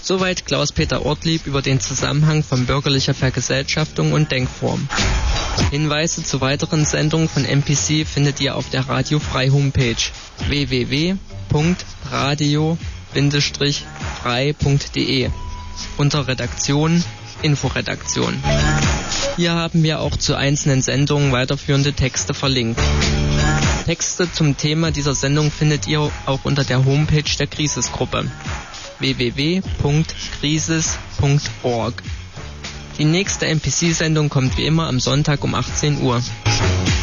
Soweit Klaus-Peter Ortlieb über den Zusammenhang von bürgerlicher Vergesellschaftung und Denkform. Hinweise zu weiteren Sendungen von MPC findet ihr auf der Radio-Frei-Homepage www.radio-frei.de unter Redaktion, Inforedaktion. Hier haben wir auch zu einzelnen Sendungen weiterführende Texte verlinkt. Texte zum Thema dieser Sendung findet ihr auch unter der Homepage der Krisis-Gruppe www.krisis.org. Die nächste MPC-Sendung kommt wie immer am Sonntag um 18 Uhr.